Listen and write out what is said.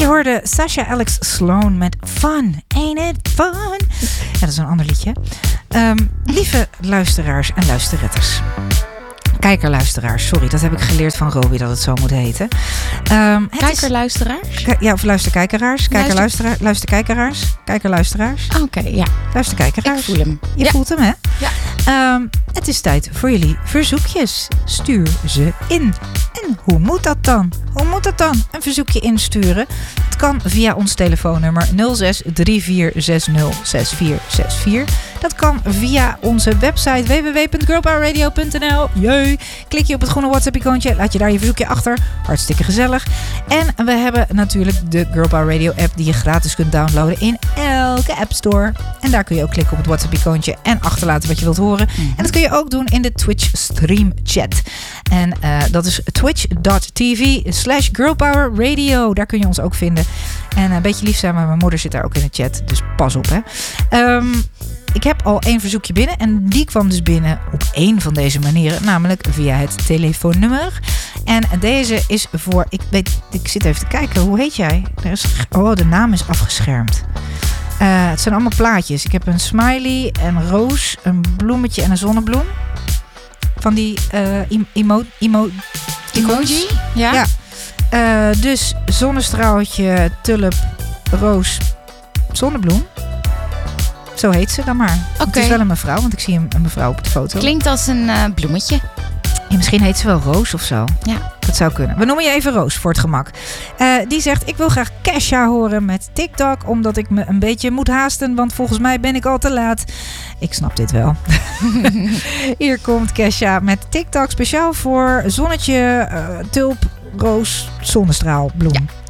Je hoorde Sasha Alex Sloan met Fun, Ain't It Fun? Ja, dat is een ander liedje. Lieve luisteraars en luisterretters. Kijkerluisteraars, sorry, dat heb ik geleerd van Robbie dat het zo moet heten. Kijkerluisteraars? Ja, of luisterkijkeraars. Luisterkijkeraars. Kijkerluisteraars. Oké, ja. Luisterkijkeraars. Ik voel hem. Je voelt hem, hè? Ja. Het is tijd voor jullie verzoekjes. Stuur ze in. En hoe moet dat dan? Een verzoekje insturen. Het kan via ons telefoonnummer 06 3460 6464. Dat kan via onze website www.girlpowerradio.nl. Jee. Klik je op het groene WhatsApp-icoontje. Laat je daar je verzoekje achter. Hartstikke gezellig. En we hebben natuurlijk de Girl Power Radio app die je gratis kunt downloaden in elke App Store. En daar kun je ook klikken op het WhatsApp-icoontje en achterlaten wat je wilt horen. En dat kun je ook doen in de Twitch stream chat. En dat is twitch.tv/girlpowerradio. Daar kun je ons ook vinden. En een beetje lief zijn, maar mijn moeder zit daar ook in de chat. Dus pas op, hè. Ik heb al 1 verzoekje binnen. En die kwam dus binnen op 1 van deze manieren. Namelijk via het telefoonnummer. En deze is voor... Ik zit even te kijken. Hoe heet jij? De naam is afgeschermd. Het zijn allemaal plaatjes. Ik heb een smiley, een roos, een bloemetje en een zonnebloem. Van die emoji? Ja. Dus zonnestraaltje, tulp, roos, zonnebloem. Zo heet ze dan maar. Okay. Het is wel een mevrouw, want ik zie een mevrouw op de foto. Klinkt als een bloemetje. Ja, misschien heet ze wel Roos of zo. Ja. Dat zou kunnen. We noemen je even Roos voor het gemak. Die zegt, ik wil graag Kesha horen met TikTok, omdat ik me een beetje moet haasten, want volgens mij ben ik al te laat. Ik snap dit wel. Hier komt Kesha met TikTok speciaal voor zonnetje, tulp, roos, zonnestraal, bloem. Ja.